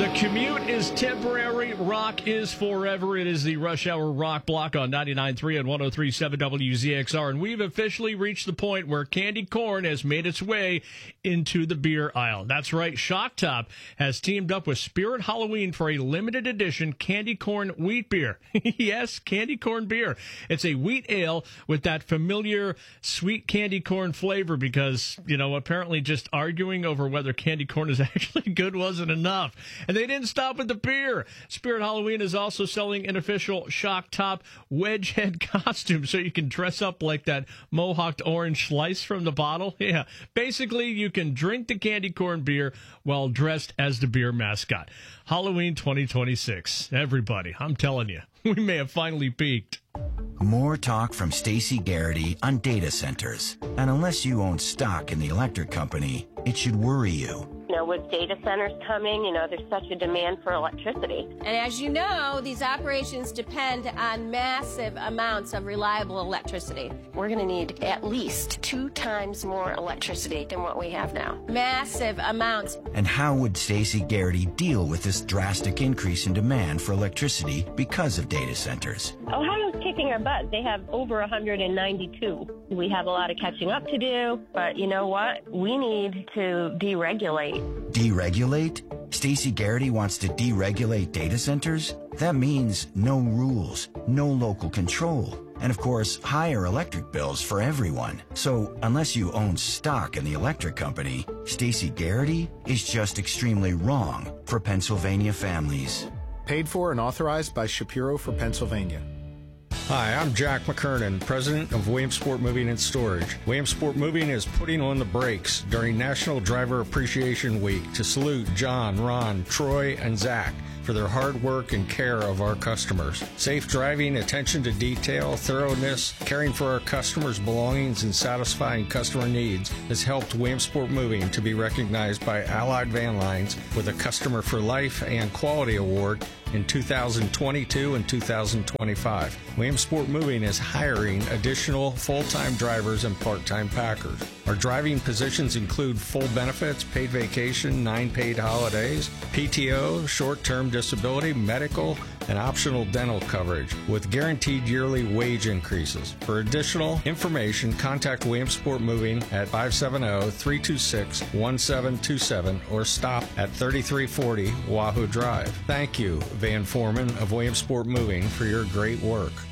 The commute is temporary. Rock is forever. It is the Rush Hour Rock Block on 99.3 and 103.7 WZXR. And we've officially reached the point where candy corn has made its way into the beer aisle. That's right. Shock Top has teamed up with Spirit Halloween for a limited edition candy corn wheat beer. Yes, candy corn beer. It's a wheat ale with that familiar sweet candy corn flavor because, apparently just arguing over whether candy corn is actually good wasn't enough. And they didn't stop with the beer. Spirit Halloween is also selling an official Shock Top wedge head costume so you can dress up like that mohawked orange slice from the bottle. Yeah, basically you can drink the candy corn beer while dressed as the beer mascot. Halloween 2026. Everybody, I'm telling you, we may have finally peaked. More talk from Stacey Garrity on data centers. And unless you own stock in the electric company, it should worry you. With data centers coming, there's such a demand for electricity. And as you know, these operations depend on massive amounts of reliable electricity. We're going to need at least 2 times more electricity than what we have now. Massive amounts. And how would Stacey Garrity deal with this drastic increase in demand for electricity because of data centers? Ohio's kicking our butt. They have over 192. We have a lot of catching up to do, but you know what? We need to deregulate. Deregulate? Stacey Garrity wants to deregulate data centers? That means no rules, no local control, and of course, higher electric bills for everyone. So unless you own stock in the electric company, Stacey Garrity is just extremely wrong for Pennsylvania families. Paid for and authorized by Shapiro for Pennsylvania. Hi, I'm Jack McKernan, president of Williamsport Moving and Storage. Williamsport Moving is putting on the brakes during National Driver Appreciation Week to salute John, Ron, Troy, and Zach for their hard work and care of our customers. Safe driving, attention to detail, thoroughness, caring for our customers' belongings, and satisfying customer needs has helped Williamsport Moving to be recognized by Allied Van Lines with a Customer for Life and Quality Award in 2022 and 2025. Williamsport Moving is hiring additional full-time drivers and part-time packers. Our driving positions include full benefits, paid vacation, 9 paid holidays, PTO, short-term disability, medical, and optional dental coverage with guaranteed yearly wage increases. For additional information, contact Williamsport Moving at 570-326-1727 or stop at 3340 Wahoo Drive. Thank you, Van Foreman of Williamsport Moving, for your great work.